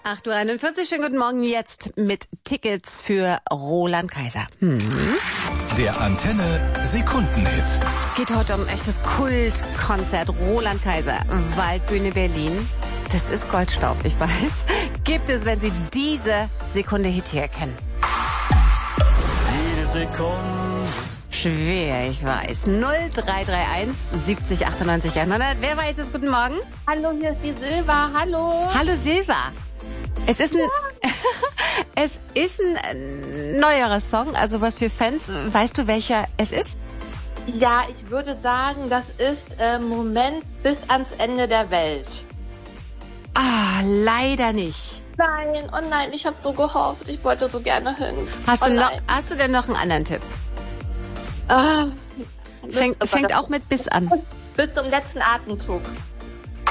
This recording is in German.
8:41 Uhr, schönen guten Morgen jetzt mit Tickets für Roland Kaiser. Der Antenne Sekundenhit. Geht heute um ein echtes Kultkonzert. Roland Kaiser, Waldbühne Berlin. Das ist Goldstaub, ich weiß. Gibt es, wenn Sie diese Sekunde Hit hier kennen? Jede Sekunde. Schwer, ich weiß. 0331 70 98 100. Wer weiß es? Guten Morgen. Hallo, hier ist die Silva. Hallo. Hallo Silva. Es ist es ist ein neuerer Song, also was für Fans. Weißt du, welcher es ist? Ja, ich würde sagen, das ist Moment bis ans Ende der Welt. Ah, leider nicht. Nein, oh nein, ich habe so gehofft. Ich wollte so gerne hin. Hast du denn noch einen anderen Tipp? Ah, Fängt auch mit bis an. Bis zum letzten Atemzug.